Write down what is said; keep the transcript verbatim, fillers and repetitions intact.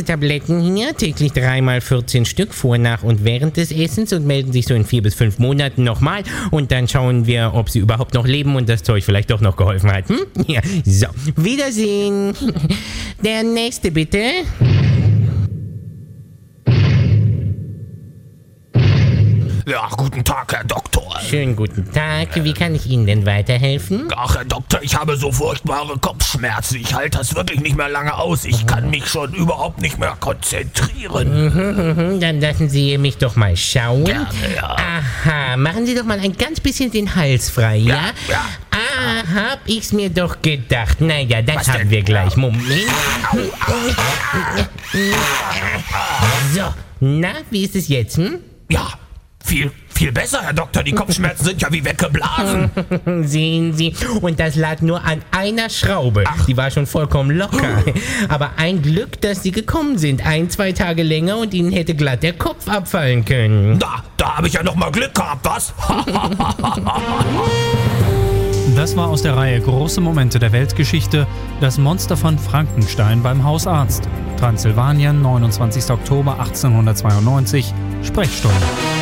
Tabletten hier, täglich dreimal vierzehn Stück, vor, nach und während des Essens und melden sich so in vier bis fünf Monaten nochmal und dann schauen wir, ob sie überhaupt noch leben und das Zeug vielleicht doch noch geholfen hat. Hm? Ja, so, Wiedersehen. Der nächste bitte. Ja, guten Tag, Herr Doktor. Schönen guten Tag. Wie kann ich Ihnen denn weiterhelfen? Ach, Herr Doktor, ich habe so furchtbare Kopfschmerzen. Ich halte das wirklich nicht mehr lange aus. Ich kann mich schon überhaupt nicht mehr konzentrieren. Mhm, mhm, dann lassen Sie mich doch mal schauen. Gerne, ja. Aha, machen Sie doch mal ein ganz bisschen den Hals frei, ja? Ja, ja. Ah, hab ich's mir doch gedacht. Naja, das Was haben denn? wir gleich. Moment. So, na, wie ist es jetzt, hm? Ja, viel, viel besser, Herr Doktor. Die Kopfschmerzen sind ja wie weggeblasen. Sehen Sie, und das lag nur an einer Schraube. Ach. Die war schon vollkommen locker. Aber ein Glück, dass Sie gekommen sind. Ein, zwei Tage länger und Ihnen hätte glatt der Kopf abfallen können. Da, da habe ich ja noch mal Glück gehabt, was? Das war aus der Reihe Große Momente der Weltgeschichte, das Monster von Frankenstein beim Hausarzt. Transsilvanien, neunundzwanzigster Oktober achtzehnhundertzweiundneunzig, Sprechstunde.